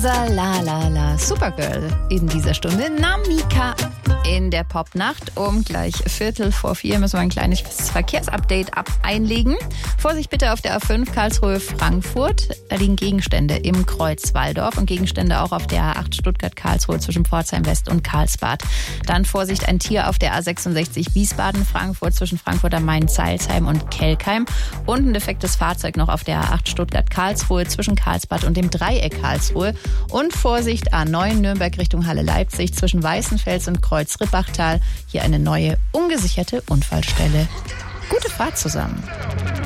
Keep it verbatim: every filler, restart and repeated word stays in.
Unser La La La Supergirl in dieser Stunde, Namika. In der Popnacht um gleich Viertel vor vier müssen wir ein kleines Verkehrsupdate ab einlegen. Vorsicht bitte auf der A fünf Karlsruhe-Frankfurt. Da liegen Gegenstände im Kreuz Walldorf und Gegenstände auch auf der A acht Stuttgart-Karlsruhe zwischen Pforzheim West und Karlsbad. Dann Vorsicht, ein Tier auf der A sechsundsechzig Wiesbaden-Frankfurt zwischen Frankfurt am Main, Zeilsheim und Kelkheim. Und ein defektes Fahrzeug noch auf der A acht Stuttgart-Karlsruhe zwischen Karlsbad und dem Dreieck Karlsruhe. Und Vorsicht, A neun Nürnberg Richtung Halle Leipzig zwischen Weißenfels und Kreuz Rippachtal. Hier eine neue, ungesicherte Unfallstelle. Gute Fahrt zusammen.